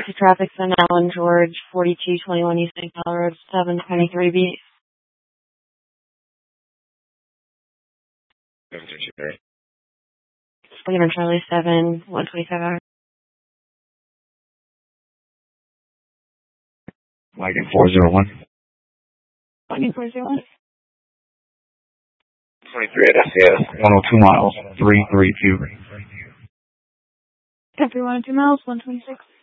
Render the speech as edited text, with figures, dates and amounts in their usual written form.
to traffic, so now on George, 4221 East St. Paul Road, 723B. 723. William Charlie 7, 125 hours. Wagon 401. Wagon 401. 23 at SCS, 102 miles, 332. Every 102 miles, 126.